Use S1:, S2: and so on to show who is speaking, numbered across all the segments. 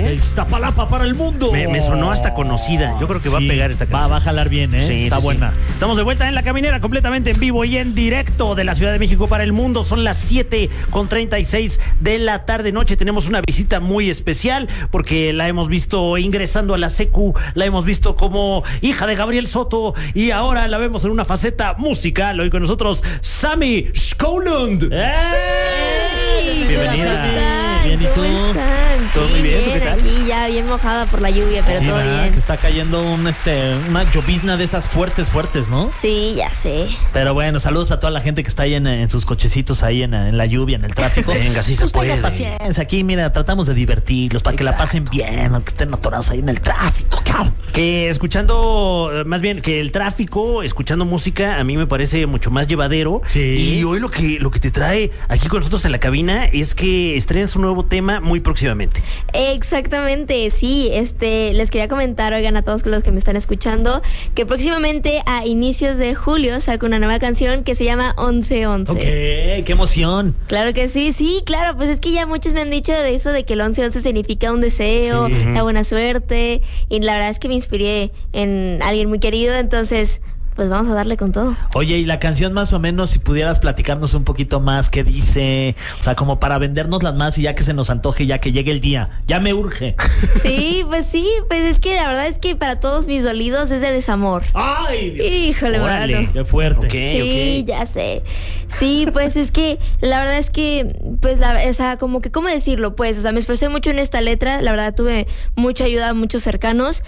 S1: De Iztapalapa para el mundo.
S2: Me sonó hasta conocida. Yo creo que va a pegar esta canción.
S1: Va a jalar bien, ¿eh?
S2: Sí,
S1: está buena.
S2: Sí. Estamos de vuelta en La Caminera, completamente en vivo y en directo de la Ciudad de México para el mundo. Son las 7:36 de la tarde-noche. Tenemos una visita muy especial porque la hemos visto ingresando a la secu, la hemos visto como hija de Gabriel Soto y ahora la vemos en una faceta musical. Hoy con nosotros, Sammy Skoglund.
S3: Bienvenida.
S1: Bien, ¿y tú?
S3: ¿Cómo están?
S2: ¿Todo
S3: Sí,
S2: muy bien? ¿Tú qué tal?
S3: Aquí ya bien mojada por la lluvia, pero
S1: Sí,
S3: todo
S1: ¿verdad?
S3: bien.
S1: Que está cayendo una llovizna de esas fuertes, ¿no?
S3: Sí, ya sé.
S1: Pero bueno, saludos a toda la gente que está ahí en sus cochecitos, ahí en la lluvia, en el tráfico.
S2: Venga, sí se
S1: Pues tengan
S2: puede.
S1: paciencia, aquí mira, tratamos de divertirlos para que la pasen bien, aunque estén atorados ahí en el tráfico, cabrón.
S2: Que más bien que el tráfico, escuchando música, a mí me parece mucho más llevadero.
S1: Sí.
S2: Y hoy lo que te trae aquí con nosotros en la cabina es que estrenas un nuevo tema muy próximamente.
S3: Exactamente, sí. Les quería comentar, oigan, a todos los que me están escuchando, que próximamente a inicios de julio saco una nueva canción que se llama 11-11.
S1: Ok, qué emoción.
S3: Claro que sí, claro, pues es que ya muchos me han dicho de eso, de que el 11-11 significa un deseo,
S2: Sí.
S3: la buena suerte, y la verdad es que me inspiré en alguien muy querido, entonces pues vamos a darle con todo.
S1: Oye, y la canción más o menos, si pudieras platicarnos un poquito más, ¿qué dice? O sea, como para vendernoslas más y ya que se nos antoje, ya que llegue el día. Ya me urge.
S3: Sí, pues es que la verdad es que para todos mis dolidos es de desamor.
S1: ¡Ay, Dios!
S3: Híjole,
S2: Órale.
S3: mano.
S1: ¡Qué fuerte!
S2: Ok,
S3: Sí,
S2: ok.
S3: ya sé. Sí, pues es que la verdad es que, pues, o sea, como que, ¿cómo decirlo? Pues, o sea, me esforcé mucho en esta letra. La verdad, tuve mucha ayuda, muchos cercanos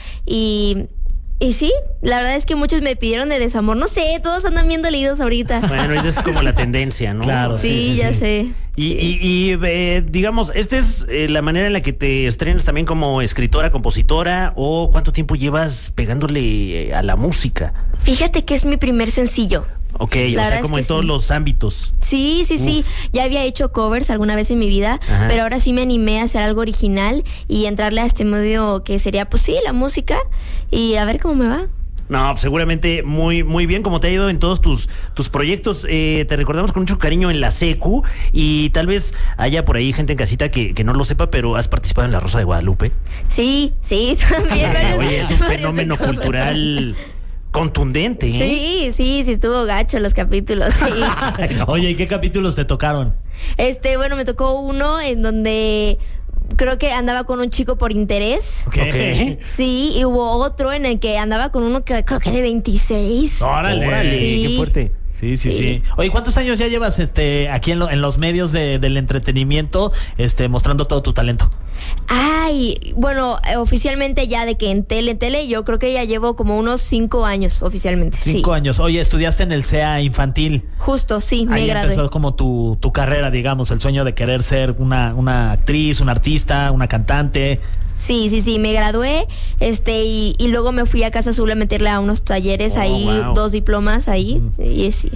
S3: y sí, la verdad es que muchos me pidieron de desamor. No sé, todos andan bien dolidos ahorita.
S2: Bueno, esa es como la tendencia, ¿no?
S1: Claro.
S3: Sí, ya sé.
S2: Y digamos, ¿esta es la manera en la que te estrenas también como escritora, compositora? ¿O cuánto tiempo llevas pegándole a la música?
S3: Fíjate que es mi primer sencillo.
S2: Ok,
S3: La
S2: o sea,
S3: verdad
S2: como
S3: es
S2: en
S3: que
S2: todos
S3: sí.
S2: los ámbitos.
S3: Sí. Ya había hecho covers alguna vez en mi vida,
S2: Ajá.
S3: pero ahora sí me animé a hacer algo original y entrarle a este medio que sería, pues sí, la música, y a ver cómo me va.
S2: No, seguramente muy, muy bien, como te ha ido en todos tus proyectos. Te recordamos con mucho cariño en la secu y tal vez haya por ahí gente en casita que no lo sepa, pero has participado en La Rosa de Guadalupe.
S3: Sí, también.
S2: Oye, es un fenómeno cultural contundente, ¿eh?
S3: Sí, estuvo gacho los capítulos, sí.
S1: Oye, ¿y qué capítulos te tocaron?
S3: Bueno, me tocó uno en donde creo que andaba con un chico por interés.
S1: Ok.
S3: Sí, y hubo otro en el que andaba con uno que creo que de 26.
S1: Órale.
S3: Sí.
S2: Qué fuerte.
S1: Sí. Oye, ¿cuántos años ya llevas aquí en los medios del entretenimiento, mostrando todo tu talento?
S3: Ay, bueno, oficialmente ya de que en tele, yo creo que ya llevo como unos 5 años oficialmente.
S1: 5
S3: sí.
S1: años. Oye, estudiaste en el CEA infantil.
S3: Justo, sí, me
S1: Ahí
S3: gradué.
S1: empezó como tu carrera, digamos, el sueño de querer ser una actriz, una artista, una cantante.
S3: Sí, me gradué, y luego me fui a Casa Azul a meterle a unos talleres ahí,
S2: wow.
S3: 2 diplomas ahí, y sí.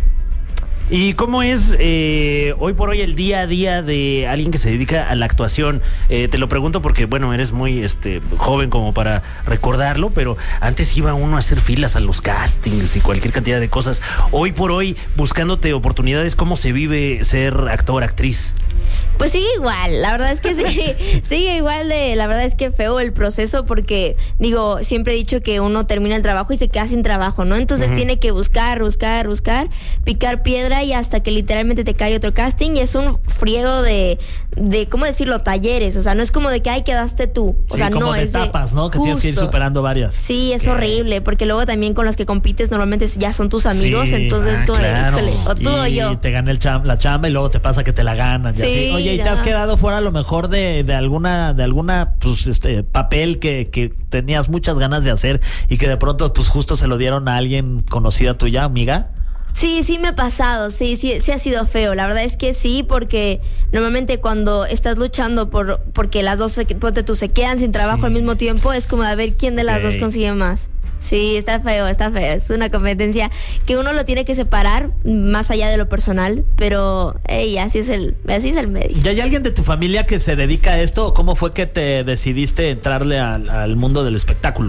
S2: ¿Y cómo es hoy por hoy el día a día de alguien que se dedica a la actuación? Te lo pregunto porque, bueno, eres muy joven como para recordarlo, pero antes iba uno a hacer filas a los castings y cualquier cantidad de cosas. Hoy por hoy, buscándote oportunidades, ¿cómo se vive ser actor, actriz?
S3: Pues sigue igual, la verdad es que sigue igual la verdad es que feo el proceso porque, digo, siempre he dicho que uno termina el trabajo y se queda sin trabajo, ¿no? Entonces tiene que buscar, picar piedra y hasta que literalmente te cae otro casting y es un friego de ¿cómo decirlo? Talleres, o sea, no es como de que, ay, quedaste tú, o sea,
S1: como
S3: no,
S1: de
S3: es
S1: etapas, ¿no? Que tienes que ir
S3: justo.
S1: superando varias.
S3: Sí, es horrible, porque luego también con los que compites normalmente ya son tus amigos,
S1: Sí,
S3: entonces como
S2: claro.
S3: de, híjole, o tú o yo.
S1: Y te gana la chamba y luego te pasa que te la ganan. Y
S3: Sí,
S1: así. Oye, ¿y te
S3: ya.
S1: has quedado fuera a lo mejor de alguna pues, papel que tenías muchas ganas de hacer y que de pronto pues justo se lo dieron a alguien conocida tuya, amiga?
S3: Sí me ha pasado, sí ha sido feo, la verdad es que sí, porque normalmente cuando estás luchando porque las dos ponte tú, se quedan sin trabajo
S1: Sí.
S3: al mismo tiempo, es como a ver quién de las
S1: Ok.
S3: dos consigue más. Sí, está feo, es una competencia que uno lo tiene que separar más allá de lo personal, pero así es el medio.
S1: ¿Y hay alguien de tu familia que se dedica a esto o cómo fue que te decidiste entrarle al mundo del espectáculo?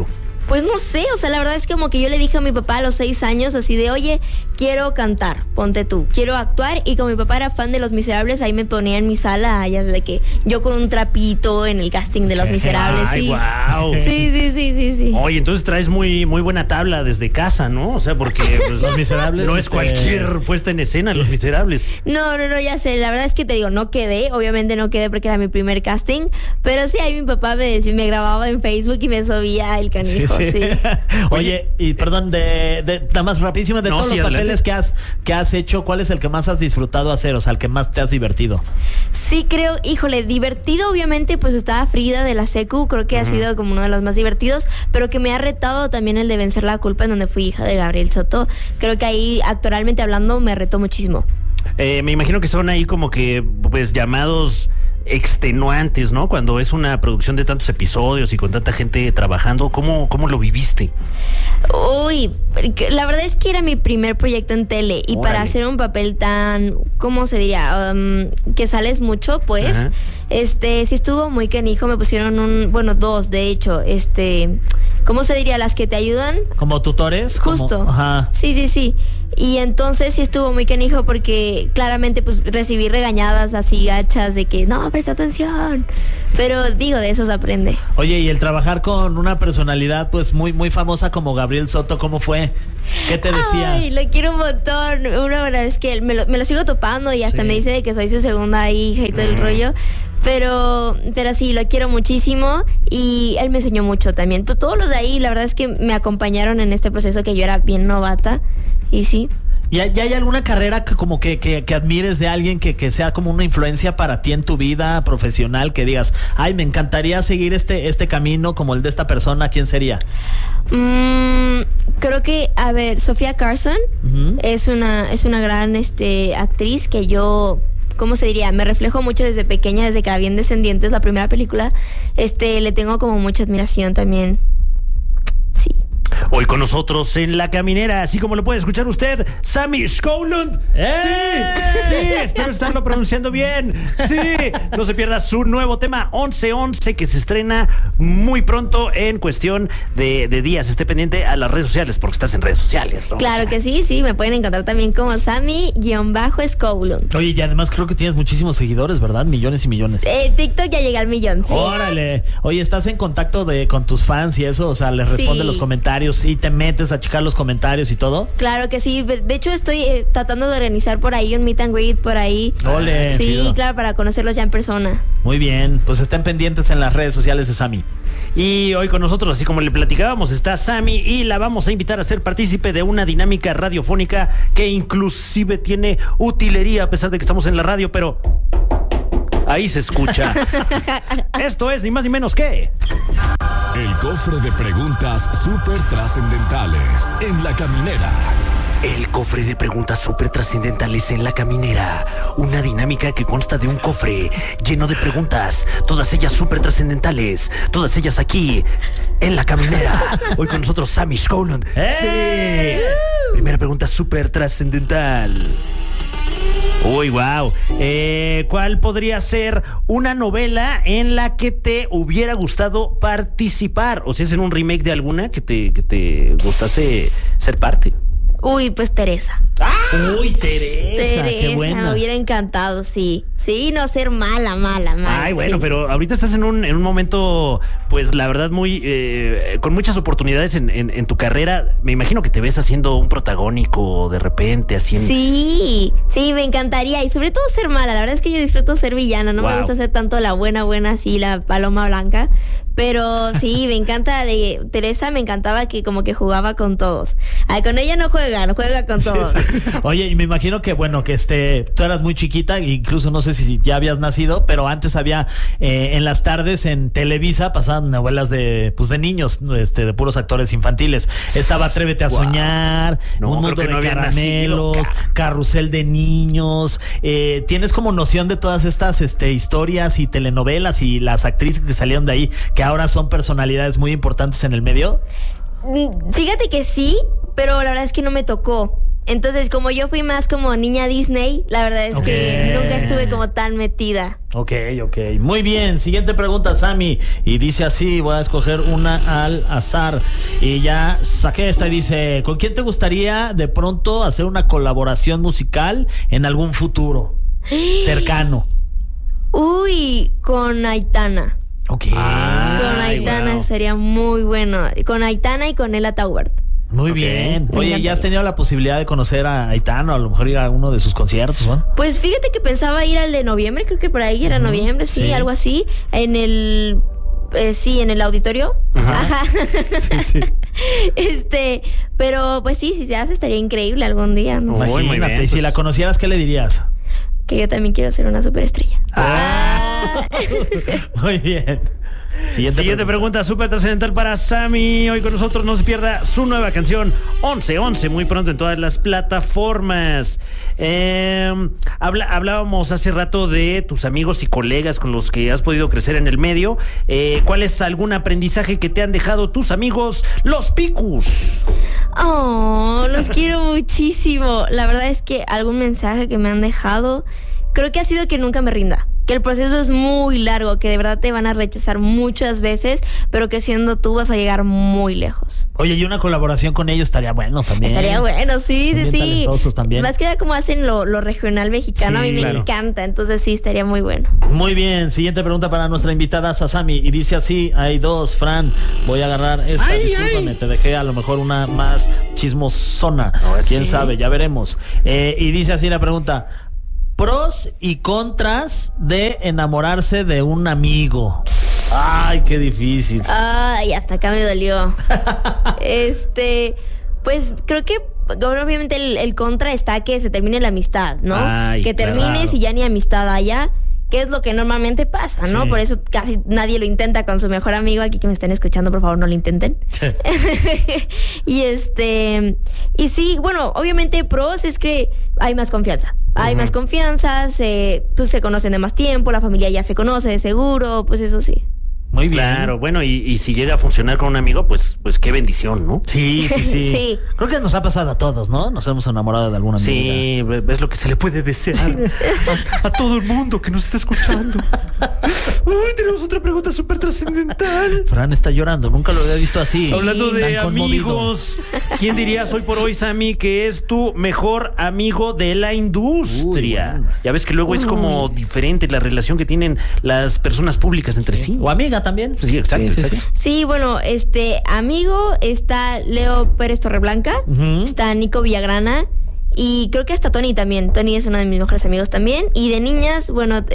S3: Pues no sé, o sea, la verdad es como que yo le dije a mi papá a los 6 años así de, oye, quiero cantar, ponte tú, quiero actuar, y como mi papá era fan de Los Miserables, ahí me ponía en mi sala, ya de que yo con un trapito en el casting de Los Miserables.
S2: Ay,
S3: sí.
S2: wow.
S3: Sí.
S2: Oye, entonces traes muy buena tabla desde casa, ¿no? O sea, porque pues,
S1: Los Miserables,
S2: no es cualquier puesta en escena, Los Miserables.
S3: No, ya sé, la verdad es que te digo, no quedé, obviamente no quedé porque era mi primer casting, pero sí, ahí mi papá me grababa en Facebook y me subía el canijo, sí.
S1: Oye, y perdón, nada más rapidísimo, de todos los papeles que has hecho, ¿cuál es el que más has disfrutado hacer? O sea, el que más te has divertido.
S3: Sí, creo, híjole, divertido obviamente, pues estaba Frida de la Secu, creo que ha sido como uno de los más divertidos, pero que me ha retado también el de Vencer la Culpa, en donde fui hija de Gabriel Soto. Creo que ahí, actoralmente hablando, me retó muchísimo.
S2: Me imagino que son ahí como que, pues, llamados extenuantes, ¿no? Cuando es una producción de tantos episodios y con tanta gente trabajando, ¿cómo lo viviste?
S3: Uy, la verdad es que era mi primer proyecto en tele y para hacer un papel tan, ¿cómo se diría? Que sales mucho, pues,
S2: ajá,
S3: sí estuvo muy canijo, me pusieron dos, de hecho, ¿cómo se diría? Las que te ayudan.
S1: ¿Como tutores?
S3: Justo.
S1: Ajá.
S3: Sí. Y entonces sí estuvo muy canijo porque claramente pues recibí regañadas así gachas de que no, presta atención. Pero digo, de eso se aprende.
S1: Oye, y el trabajar con una personalidad pues muy famosa como Gabriel Soto, ¿cómo fue? ¿Qué te decía?
S3: Ay, lo quiero un montón. Una verdad es que me lo sigo topando y hasta me dice de que soy su segunda hija y todo el rollo. Pero sí, lo quiero muchísimo y él me enseñó mucho también. Pues todos los de ahí, la verdad es que me acompañaron en este proceso que yo era bien novata y sí.
S1: ¿Y hay alguna carrera que admires de alguien que sea como una influencia para ti en tu vida profesional? Que digas, ay, me encantaría seguir este camino como el de esta persona. ¿Quién sería?
S3: Creo que, a ver, Sofía Carson es una gran actriz que yo... ¿Cómo se diría? Me reflejo mucho desde pequeña, desde que la vi en Descendientes, la primera película. Le tengo como mucha admiración también. Sí.
S2: Hoy con nosotros en La Caminera, así como lo puede escuchar usted, Sammy Skowlund. Sí, espero estarlo pronunciando bien. Sí, no se pierda su nuevo tema 11-11 que se estrena muy pronto en cuestión de días. Esté pendiente a las redes sociales porque estás en redes sociales, ¿no?
S3: Claro que sí, me pueden encontrar también como Sammy-Skowlund.
S1: Oye, y además creo que tienes muchísimos seguidores, ¿verdad? Millones y millones.
S3: TikTok ya llega al 1,000,000, sí.
S1: Órale. Oye, ¿estás en contacto con tus fans y eso? O sea, les responde los comentarios y te metes a checar los comentarios y todo.
S3: Claro que sí. De hecho, estoy tratando de organizar por ahí un meet and greet por ahí.
S1: Ole.
S3: Sí,
S1: chido.
S3: claro, para conocerlos ya en persona.
S1: Muy bien, pues estén pendientes en las redes sociales de Sammy.
S2: Y hoy con nosotros, así como le platicábamos, está Sammy y la vamos a invitar a ser partícipe de una dinámica radiofónica que inclusive tiene utilería a pesar de que estamos en la radio, pero ahí se escucha. Esto es ni más ni menos que...
S4: El cofre de preguntas súper trascendentales en La Caminera.
S5: El cofre de preguntas súper trascendentales en La Caminera. Una dinámica que consta de un cofre lleno de preguntas, todas ellas súper trascendentales, todas ellas aquí en La Caminera. Hoy con nosotros Sammy Skowlund. Sí. Primera pregunta súper trascendental.
S2: Uy, wow. ¿Cuál podría ser una novela en la que te hubiera gustado participar? O si es en un remake de alguna que te gustase ser parte.
S3: Uy, pues Teresa.
S1: Uy, Teresa, qué buena.
S3: Me hubiera encantado, sí. Sí, no ser mala.
S2: Ay, bueno,
S3: sí.
S2: pero ahorita estás en un momento, pues la verdad, muy con muchas oportunidades en tu carrera. Me imagino que te ves haciendo un protagónico de repente, así en...
S3: Sí, me encantaría. Y sobre todo ser mala. La verdad es que yo disfruto ser villana. No me gusta ser tanto la buena, así, la paloma blanca. Pero sí, me encanta de Teresa, me encantaba que como que jugaba con todos. Ay, con ella no juega con todos.
S1: Oye, y me imagino que bueno, que tú eras muy chiquita, incluso no sé si ya habías nacido, pero antes había en las tardes en Televisa pasaban novelas de niños, de puros actores infantiles. Estaba Atrévete a soñar, Un Mundo de Caramelos, Carrusel de Niños. ¿Tienes como noción de todas estas historias y telenovelas y las actrices que salieron de ahí, que ahora son personalidades muy importantes en el medio?
S3: Fíjate que sí, pero la verdad es que no me tocó. Entonces, como yo fui más como niña Disney, la verdad es que nunca estuve como tan metida.
S1: Ok. Muy bien, siguiente pregunta, Sammy. Y dice así, voy a escoger una al azar. Y ya saqué esta y dice, ¿con quién te gustaría de pronto hacer una colaboración musical en algún futuro cercano?
S3: Uy, con Aitana.
S1: Ok.
S3: Con Aitana sería muy bueno. Con Aitana y con Ella Taubert.
S1: Muy bien.
S3: Me
S1: Oye,
S3: encanta.
S1: ¿ya has tenido la posibilidad de conocer a Aitana o a lo mejor ir a uno de sus conciertos, ¿no?
S3: Pues fíjate que pensaba ir al de noviembre, creo que por ahí era noviembre, sí,
S1: sí.
S3: algo así. En el... sí, en el auditorio. Ajá.
S1: Sí.
S3: Pero pues sí, si se hace estaría increíble algún día, ¿no?
S2: Uy, muy
S1: Imagínate,
S2: bien,
S1: y si
S2: pues.
S1: la conocieras, ¿qué le dirías?
S3: Que yo también quiero ser una superestrella.
S1: Muy bien.
S2: Siguiente pregunta súper trascendental para Sammy. Hoy con nosotros, no se pierda su nueva canción 11-11, muy pronto en todas las plataformas. Hablábamos hace rato de tus amigos y colegas con los que has podido crecer en el medio. ¿Cuál es algún aprendizaje que te han dejado tus amigos, los Picus?
S3: Oh, los quiero muchísimo. La verdad es que algún mensaje que me han dejado, creo que ha sido que nunca me rinda. Que el proceso es muy largo, que de verdad te van a rechazar muchas veces, pero que siendo tú vas a llegar muy lejos.
S1: Oye, y una colaboración con ellos estaría bueno también.
S3: Estaría bueno, sí,
S1: Son bien
S3: sí.
S1: talentosos también.
S3: Más que nada como hacen lo regional mexicano,
S2: Sí,
S3: a mí
S2: claro.
S3: me encanta, entonces sí, estaría muy bueno.
S1: Muy bien, siguiente pregunta para nuestra invitada Sasami. Y dice así, hay dos, Fran, voy a agarrar esta, discúlpame, te dejé a lo mejor una más chismosona. Quién sabe, ya veremos. Y dice así la pregunta, pros y contras de enamorarse de un amigo. Ay, qué difícil.
S3: Ay, hasta acá me dolió. Pues creo que obviamente el contra está que se termine la amistad, ¿no?
S2: Ay,
S3: que termines
S1: claro.
S3: y ya ni amistad haya, que es lo que normalmente pasa, ¿no?
S1: Sí.
S3: Por eso casi nadie lo intenta con su mejor amigo. Aquí que me estén escuchando, por favor, no lo intenten. Y sí, bueno, obviamente pros es que hay más confianza. Hay más confianza, pues se conocen de más tiempo, la familia ya se conoce de seguro, pues eso sí.
S1: Muy bien.
S2: Claro, bueno, y si llega a funcionar con un amigo, pues qué bendición, ¿no?
S1: Sí.
S3: Sí.
S1: Creo que nos ha pasado a todos, ¿no? Nos hemos enamorado de alguna amiga.
S2: Sí, es lo que se le puede desear a todo el mundo que nos está escuchando. Uy, tenemos otra pregunta súper trascendental.
S1: Fran está llorando, nunca lo había visto así.
S2: Hablando de
S1: Tan conmovido.
S2: amigos, ¿quién dirías hoy por hoy, Sammy, que es tu mejor amigo de la industria?
S1: Uy, bueno.
S2: Ya ves que luego es como diferente la relación que tienen las personas públicas entre sí.
S1: O amiga también.
S2: Sí, exacto, exacto.
S3: Sí, bueno, amigo está Leo Pérez Torreblanca, está Nico Villagrana y creo que hasta Tony también. Tony es uno de mis mejores amigos también. Y de niñas, bueno,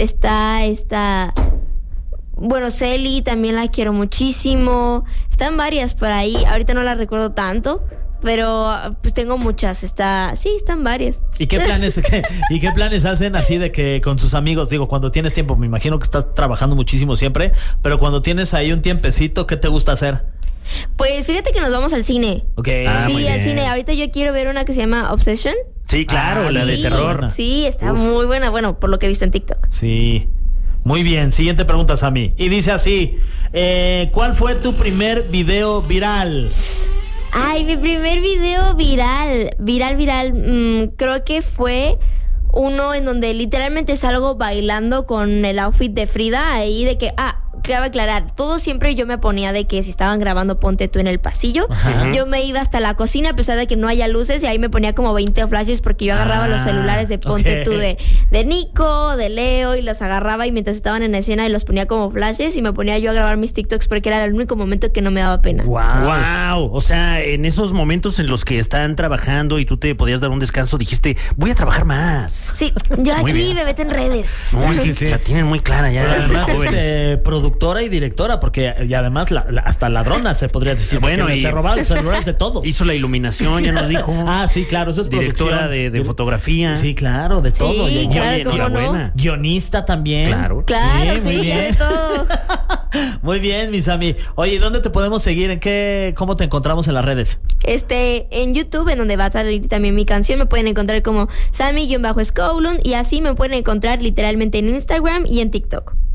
S3: bueno, Celi también la quiero muchísimo. Están varias por ahí, ahorita no las recuerdo tanto, pero pues tengo muchas. Sí, están varias.
S1: ¿Y qué planes hacen así de que con sus amigos? Digo, cuando tienes tiempo, me imagino que estás trabajando muchísimo siempre, pero cuando tienes ahí un tiempecito, ¿qué te gusta hacer?
S3: Pues fíjate que nos vamos al cine.
S1: Ok.
S3: Sí,
S2: muy
S3: al
S2: bien.
S3: cine. Ahorita yo quiero ver una que se llama Obsession.
S2: Sí, claro,
S1: Ah,
S2: la de
S3: Sí,
S2: terror.
S3: Sí, está muy buena. Bueno, por lo que he visto en TikTok.
S1: Sí. Muy bien, siguiente pregunta, Sammy. Y dice así, ¿cuál fue tu primer video viral?
S3: Ay, mi primer video viral. Creo que fue uno en donde literalmente salgo bailando con el outfit de Frida ahí de que, cabe aclarar, todo siempre yo me ponía de que si estaban grabando ponte tú en el pasillo, yo me iba hasta la cocina a pesar de que no haya luces y ahí me ponía como 20 flashes porque yo agarraba los celulares de ponte
S1: ok.
S3: tú de Nico, de Leo y los agarraba y mientras estaban en la escena y los ponía como flashes y me ponía yo a grabar mis TikToks porque era el único momento que no me daba pena.
S2: Wow, o sea, en esos momentos en los que están trabajando y tú te podías dar un descanso, dijiste, voy a trabajar más.
S3: Sí, yo
S2: Muy
S3: aquí
S2: bien.
S3: me meto en redes.
S2: No, sí, la tienen muy clara ya.
S1: Pero además,
S2: los jóvenes.
S1: productora y directora, porque y además hasta ladrona se podría decir.
S2: Bueno,
S1: porque
S2: y-
S1: se robaron los celulares de todos.
S2: Hizo la iluminación, ya nos dijo.
S1: Ah, sí, claro, eso es
S2: Directora
S1: producción.
S2: de fotografía.
S1: Sí, claro, de todo.
S3: Sí,
S1: Y-
S3: claro,
S2: Oye,
S3: cómo no.
S2: enhorabuena.
S1: Guionista también.
S2: Claro.
S3: Claro,
S1: muy
S3: sí, ya
S1: bien.
S3: de todo.
S1: Muy bien, mis amigos. Oye, ¿dónde te podemos seguir? ¿Cómo te encontramos en las redes?
S3: En YouTube, en donde va a salir también mi canción, me pueden encontrar como Sammy-Skowlund y así me pueden encontrar literalmente en Instagram y en TikTok.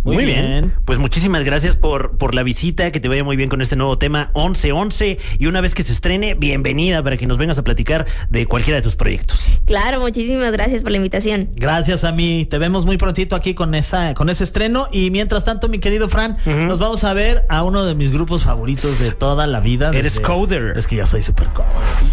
S2: Muy bien. Pues muchísimas gracias por la visita, que te vaya muy bien con este nuevo tema 11-11 y una vez que se estrene, bienvenida para que nos vengas a platicar de cualquiera de tus proyectos.
S3: Claro, muchísimas gracias por la invitación.
S1: Gracias a mí. Te vemos muy prontito aquí con ese estreno. Y mientras tanto, mi querido Fran, nos vamos a ver a uno de mis grupos favoritos de toda la vida.
S2: Eres coder.
S1: Es que ya soy súper coder.